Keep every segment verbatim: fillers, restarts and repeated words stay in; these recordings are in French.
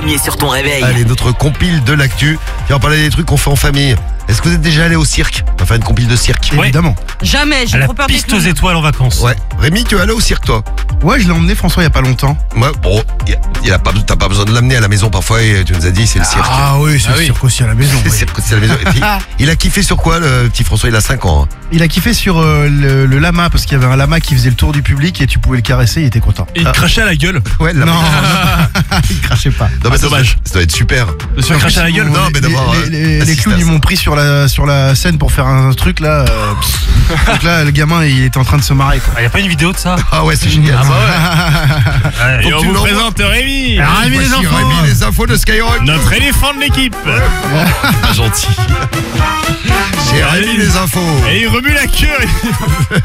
premier sur ton réveil. Allez, notre compile de l'actu. Tiens, on va parler des trucs qu'on fait en famille. Est-ce que vous êtes déjà allé au cirque? On va faire une compile de cirque. Ouais. Évidemment. Jamais, j'ai À la trop peur des piste aux clowns. étoiles en vacances. Ouais. Rémi, tu es allé au cirque, toi? Ouais, je l'ai emmené François il y a pas longtemps. Ouais, bon, y a, y a pas, t'as pas besoin de l'amener à la maison parfois et tu nous as dit c'est le cirque. Ah oui, c'est Ah le oui. cirque aussi à la maison. C'est le oui. cirque, c'est à la maison. Et puis, il a kiffé sur quoi le petit François? Il a cinq ans. Hein. Il a kiffé sur euh, le, le lama parce qu'il y avait un lama qui faisait le tour du public et tu pouvais le caresser, il était content. Et il te crachait à la gueule. Ouais, le Non, lama. non, il crachait pas. Non, mais Ah, ça, dommage. Ça, ça doit être super. De se faire cracher à la gueule. Non, mais les, d'avoir, les, euh, les- les assisté clowns à ils ça. m'ont pris sur la, sur la scène pour faire un truc là. euh, pff. Donc là, le gamin il était en train de se marrer quoi. Il n'y a pas une vidéo de ça? Ah ouais, c'est génial. Ah bah ouais. Faut Et que on tu vous l'envoies. présente Rémi. Ah, Rémi, les Voici infos. Rémi, les infos de Skyrock. Notre éléphant de l'équipe. Pas gentil. J'ai Rémi les infos. Et il remue la queue.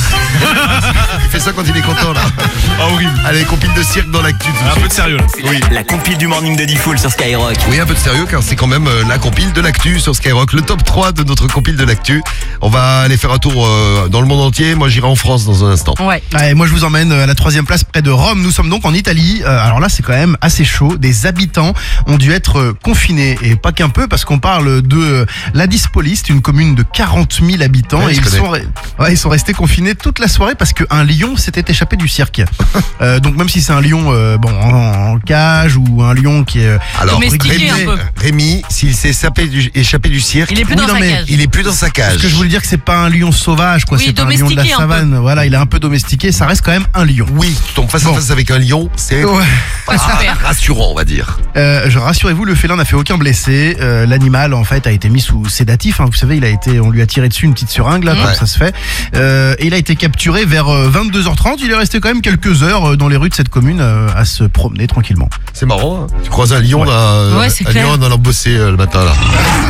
Il fait ça quand il est content là. Ah, horrible. Allez, compile de cirque dans l'actu. tout de Un suite. peu de sérieux là. Oui. La compile du morning de Diffoul sur Skyrock. Oui, un peu de sérieux car c'est quand même euh, la compile de l'actu sur Skyrock, le top trois de notre compile de l'actu. On va aller faire un tour euh, dans le monde entier. Moi, j'irai en France dans un instant. Ouais. Ouais, moi je vous emmène à la troisième place près de Rome. Nous sommes donc en Italie. Euh, alors là c'est quand même assez chaud. Des habitants ont dû être euh, confinés et pas qu'un peu parce qu'on parle de euh, Ladispolis, une commune de quarante mille habitants Ouais, et je ils connais. sont, re- ouais, ils sont restés confinés toute la soirée parce qu'un lion s'était échappé du cirque. Euh, donc même si c'est un lion euh, bon en, en cage ou un lion qui est euh, Alors, Domestiqué Rémi, un peu. Rémi, s'il s'est sapé du- échappé du cirque, Il est plus Oui, dans non, sa mais cage. il est plus dans sa cage. ce que je voulais dire que c'est pas un lion sauvage quoi, Oui, c'est pas un lion de la domestiqué un peu. savane. Voilà, il est un peu domestiqué. Ça reste quand même un lion. Oui, tu tombes face à Bon. face avec un lion, c'est Ouais. Ouais, super. rassurant, on va dire. Euh, je rassurez-vous, le félin n'a fait aucun blessé. Euh, L'animal, en fait, a été mis sous sédatif. Hein. Vous savez, il a été, on lui a tiré dessus une petite seringue là, Ouais. comme ça se fait. Euh, et il a été capturé vers euh, vingt-deux heures trente. Il est resté quand même quelques heures euh, dans les rues de cette commune euh, à se promener tranquillement. C'est marrant. Hein. Tu croises un lion, Ouais. là, euh, Ouais, c'est un clair. lion en allant bosser euh, le matin là.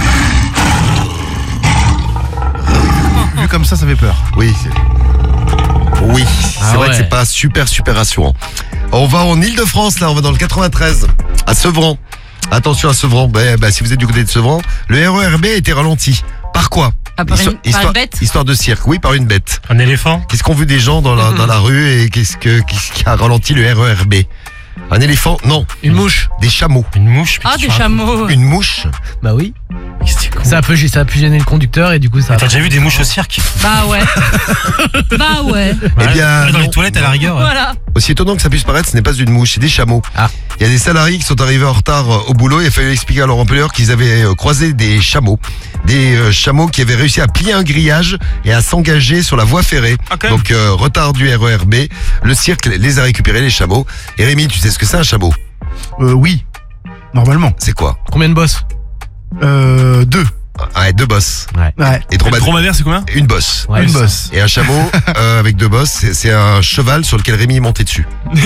Vu comme ça, ça fait peur. Oui. c'est- Oui, c'est Ah vrai que ouais. c'est pas super super rassurant. On va en Ile-de-France là, on va dans le quatre-vingt-treize, à Sevran. Attention à Sevran. Bah, bah, si vous êtes du côté de Sevran, le R E R B a été ralenti. Par quoi? Ah, par une- par une bête histoire de cirque, oui, par une bête. Un éléphant. Qu'est-ce qu'ont vu des gens dans la, dans la rue et qu'est-ce que qu'est-ce qui a ralenti le R E R B? Un éléphant? Non. Une mouche. Des chameaux. Une mouche. Ah, des chameaux. Une mouche? Bah oui. Ça a, pu, ça a pu gêner le conducteur et du coup ça. T'as déjà vu des mouches au cirque? Bah ouais. Bah ouais. Eh bien, Ouais, dans non. les toilettes à la rigueur. ouais. Voilà. Aussi étonnant que ça puisse paraître, ce n'est pas une mouche, c'est des chameaux. Ah. Il y a des salariés qui sont arrivés en retard euh, au boulot et il a fallu expliquer à leur employeur qu'ils avaient euh, croisé des chameaux. Des euh, chameaux qui avaient réussi à plier un grillage et à s'engager sur la voie ferrée. Ah, quand même. Donc euh, retard du R E R B. Le cirque les a récupérés, les chameaux. Et Rémi, tu sais ce que c'est un chameau? Euh, oui, normalement. C'est quoi? Combien de boss? Euh, deux. Ah, ouais, deux bosses. Ouais. Et Le dromadaire. dromadaire, c'est combien? Une bosse. Ouais, une ça. bosse. Et un chameau euh, avec deux bosses, c'est c'est un cheval sur lequel Rémi est monté dessus.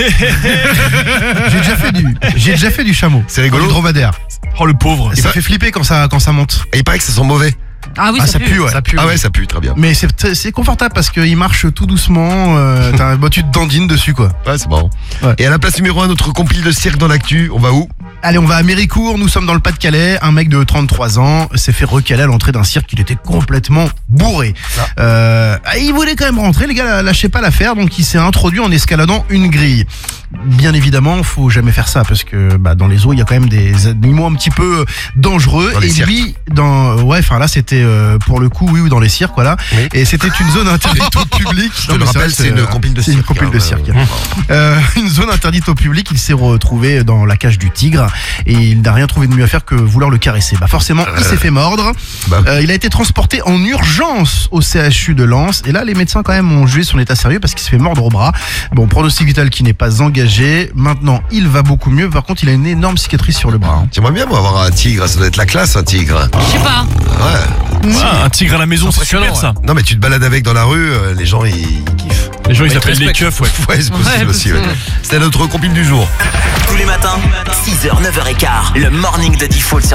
J'ai déjà fait du, j'ai déjà fait du chameau. C'est rigolo. Du dromadaire. Oh le pauvre. Et ça fait flipper quand ça, quand ça monte. Et il paraît que ça sent mauvais. Ah oui, Ah, ça, ça pue, ouais. Ça pue. Ah ouais, ça pue, très bien. Mais c'est c'est confortable parce qu'il marche tout doucement. Euh, t'as un bah, tu te dandines dessus quoi. Ouais, c'est marrant. Ouais. Et à la place numéro un, notre compile de cirque dans l'actu, on va où? Allez, on va à Méricourt, nous sommes dans le Pas-de-Calais. Un mec de trente-trois ans s'est fait recaler à l'entrée d'un cirque, il était complètement bourré. Euh, il voulait quand même rentrer, les gars lâchaient pas l'affaire, donc il s'est introduit en escaladant une grille. Bien évidemment, faut jamais faire ça parce que bah, dans les eaux, il y a quand même des animaux un petit peu dangereux. Dans les et cirques. lui, dans ouais, enfin là, c'était euh, pour le coup, oui, ou dans les cirques, voilà. Oui. Et c'était une zone interdite au public. Je te le rappelle, c'est une compile de C'est cirque. une compile de hein, cirque. euh, Euh, une zone interdite au public, il s'est retrouvé dans la cage du tigre et il n'a rien trouvé de mieux à faire que vouloir le caresser. Bah forcément, il s'est fait mordre. Bah. Euh, il a été transporté en urgence au C H U de Lens et là, les médecins quand même ont jugé son état sérieux parce qu'il s'est fait mordre au bras. Bon, pronostic vital qui n'est pas engagé. Maintenant, il va beaucoup mieux. Par contre, il a une énorme cicatrice sur le bras. hein. J'aimerais bien moi avoir un tigre, ça doit être la classe un tigre. Je sais pas. Ouais. Ah, un tigre à la maison, c'est Impressionnant, super ça. Non mais tu te balades avec dans la rue, euh, les gens ils, ils kiffent. Les gens ils Ouais, appellent ils les te keufs, ouais. Ouais, c'est possible Ouais, aussi. Ouais. possible. C'était notre compile du jour. Tous les matins, six heures, neuf heures quinze, le morning de Diffoul sur